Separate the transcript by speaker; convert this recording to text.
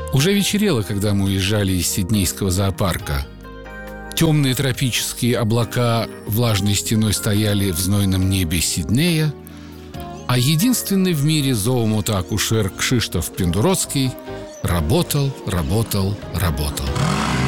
Speaker 1: Уже вечерело, когда мы уезжали из Сиднейского зоопарка. Темные тропические облака влажной стеной стояли в знойном небе Сиднея, а единственный в мире зоомота-акушер Кшиштоф Пендуродский работал.